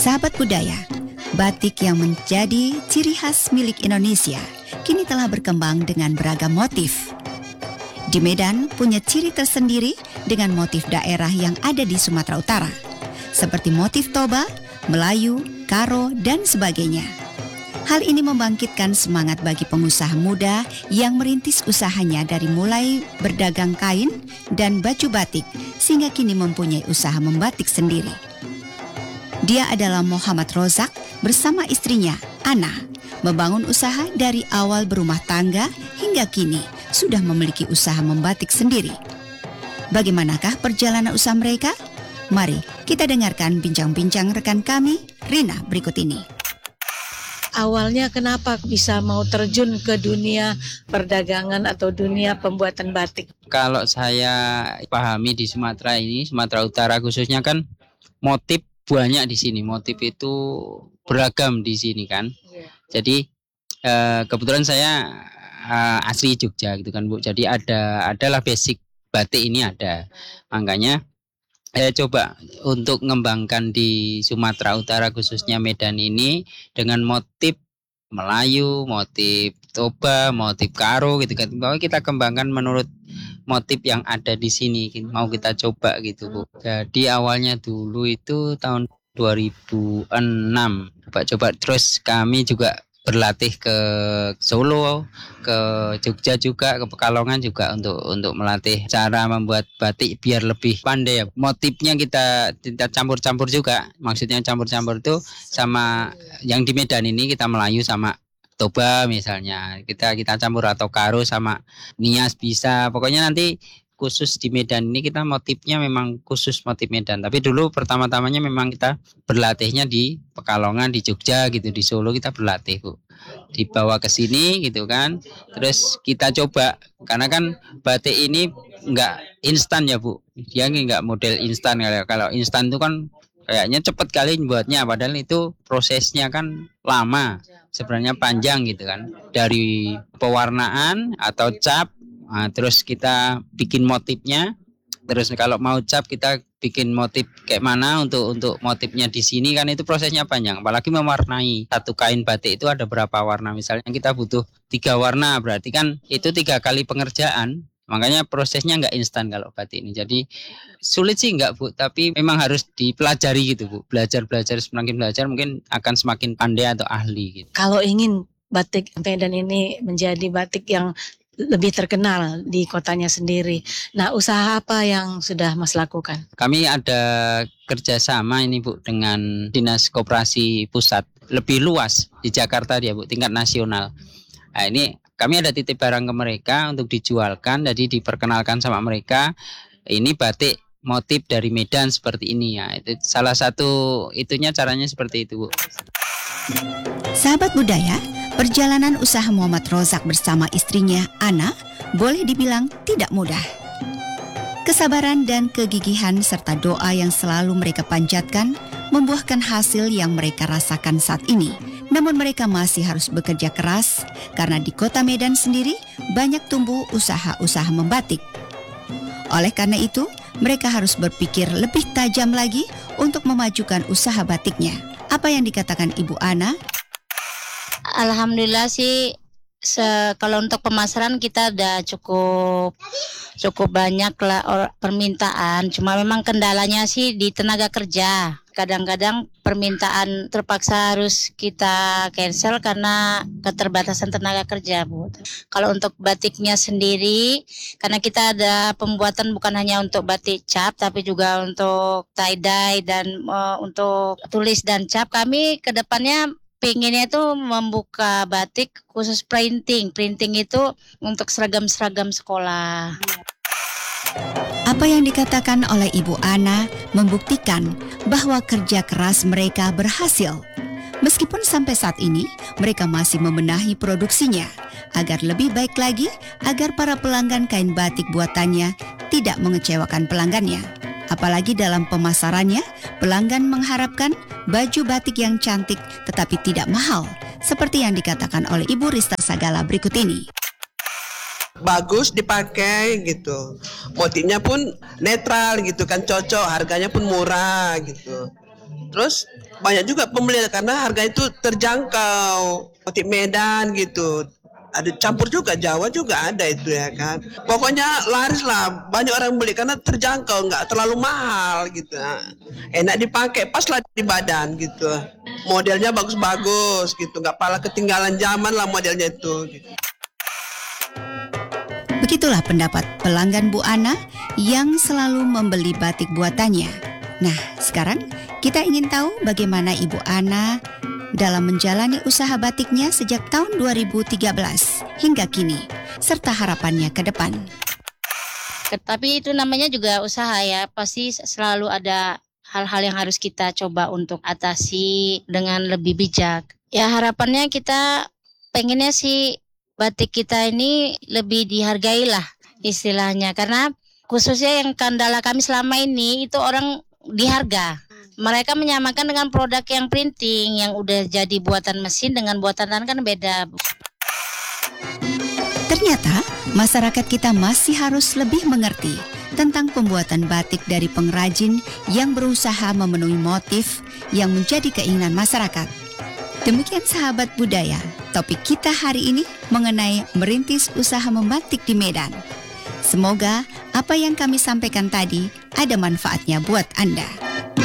Sahabat budaya, batik yang menjadi ciri khas milik Indonesia kini telah berkembang dengan beragam motif. Di Medan punya ciri tersendiri dengan motif daerah yang ada di Sumatera Utara, seperti motif Toba, Melayu, Karo, dan sebagainya. Hal ini membangkitkan semangat bagi pengusaha muda yang merintis usahanya dari mulai berdagang kain dan baju batik sehingga kini mempunyai usaha membatik sendiri. Dia adalah Muhammad Rozak bersama istrinya, Ana, membangun usaha dari awal berumah tangga hingga kini sudah memiliki usaha membatik sendiri. Bagaimanakah perjalanan usaha mereka? Mari kita dengarkan bincang-bincang rekan kami, Rina, berikut ini. Awalnya kenapa bisa mau terjun ke dunia perdagangan atau dunia pembuatan batik? Kalau saya pahami di Sumatera ini, Sumatera Utara khususnya kan motif banyak di sini. Motif itu beragam di sini kan. Jadi kebetulan saya asli Jogja gitu kan Bu. Jadi adalah basic batik ini ada. Makanya saya coba untuk mengembangkan di Sumatera Utara khususnya Medan ini dengan motif Melayu, motif Toba, motif Karo gitu kan. Bahwa kita kembangkan menurut motif yang ada di sini. Mau kita coba gitu Bu. Jadi awalnya dulu itu tahun 2006 coba terus kami juga berlatih ke Solo, ke Jogja juga, ke Pekalongan juga untuk melatih cara membuat batik biar lebih pandai ya. Motifnya kita campur-campur juga. Maksudnya campur-campur itu sama yang di Medan ini kita Melayu sama Toba misalnya. Kita campur atau Karo sama Nias bisa. Pokoknya nanti khusus di Medan ini kita motifnya memang khusus motif Medan. Tapi dulu pertama-tamanya memang kita berlatihnya di Pekalongan, di Jogja gitu, di Solo kita berlatih Bu. Dibawa ke sini gitu kan. Terus kita coba karena kan batik ini enggak instan ya Bu. Dia enggak model instan. Kalau instan itu kan kayaknya cepat kali buatnya, padahal itu prosesnya kan lama. Sebenarnya panjang gitu kan. Dari pewarnaan atau cap. Nah, terus kita bikin motifnya. Terus kalau mau cap kita bikin motif kayak mana untuk motifnya di sini kan itu prosesnya panjang. Apalagi mewarnai satu kain batik itu ada berapa warna. Misalnya kita butuh 3 warna, berarti kan itu 3 kali pengerjaan. Makanya prosesnya nggak instan kalau batik ini. Jadi sulit sih nggak Bu, tapi memang harus dipelajari gitu Bu. Belajar semakin belajar mungkin akan semakin pandai atau ahli gitu. Kalau ingin batik Medan ini menjadi batik yang lebih terkenal di kotanya sendiri. Nah, usaha apa yang sudah Mas lakukan? Kami ada kerjasama ini Bu dengan Dinas Koperasi Pusat. Lebih luas di Jakarta dia Bu, tingkat nasional. Nah ini kami ada titip barang ke mereka untuk dijualkan, jadi diperkenalkan sama mereka. Ini batik motif dari Medan seperti ini ya. Itu salah satu itunya caranya seperti itu Bu. Sahabat budaya, perjalanan usaha Muhammad Rozak bersama istrinya, Ana, boleh dibilang tidak mudah. Kesabaran dan kegigihan serta doa yang selalu mereka panjatkan membuahkan hasil yang mereka rasakan saat ini. Namun mereka masih harus bekerja keras karena di kota Medan sendiri banyak tumbuh usaha-usaha membatik. Oleh karena itu, mereka harus berpikir lebih tajam lagi untuk memajukan usaha batiknya. Apa yang dikatakan Ibu Ana? Alhamdulillah sih kalau untuk pemasaran kita udah cukup banyak lah permintaan. Cuma memang kendalanya sih di tenaga kerja. Kadang-kadang permintaan terpaksa harus kita cancel karena keterbatasan tenaga kerja Bu. Kalau untuk batiknya sendiri, karena kita ada pembuatan bukan hanya untuk batik cap, tapi juga untuk tie-dye dan untuk tulis dan cap. Kami kedepannya pengennya itu membuka batik khusus printing. Printing itu untuk seragam-seragam sekolah. Apa yang dikatakan oleh Ibu Ana membuktikan bahwa kerja keras mereka berhasil. Meskipun sampai saat ini mereka masih membenahi produksinya agar lebih baik lagi agar para pelanggan kain batik buatannya tidak mengecewakan pelanggannya. Apalagi dalam pemasarannya, pelanggan mengharapkan baju batik yang cantik tetapi tidak mahal, seperti yang dikatakan oleh Ibu Rista Sagala berikut ini. Bagus dipakai gitu, motifnya pun netral gitu kan, cocok, harganya pun murah gitu. Terus banyak juga pembeli karena harga itu terjangkau. Motif Medan gitu. Ada campur juga, Jawa juga ada itu ya kan. Pokoknya laris lah, banyak orang beli karena terjangkau, nggak terlalu mahal gitu. Enak dipakai, pas lah di badan gitu. Modelnya bagus-bagus gitu, nggak pala ketinggalan zaman lah modelnya itu. Gitu. Begitulah pendapat pelanggan Bu Ana yang selalu membeli batik buatannya. Nah, sekarang kita ingin tahu bagaimana Ibu Ana dalam menjalani usaha batiknya sejak tahun 2013 hingga kini, serta harapannya ke depan. Tapi itu namanya juga usaha ya, pasti selalu ada hal-hal yang harus kita coba untuk atasi dengan lebih bijak. Ya harapannya kita pengennya sih batik kita ini lebih dihargai lah istilahnya, karena khususnya yang kendala kami selama ini itu orang di harga. Mereka menyamakan dengan produk yang printing, yang udah jadi buatan mesin dengan buatan tangan kan beda. Ternyata masyarakat kita masih harus lebih mengerti tentang pembuatan batik dari pengrajin yang berusaha memenuhi motif yang menjadi keinginan masyarakat. Demikian sahabat budaya, topik kita hari ini mengenai merintis usaha membatik di Medan. Semoga apa yang kami sampaikan tadi ada manfaatnya buat Anda.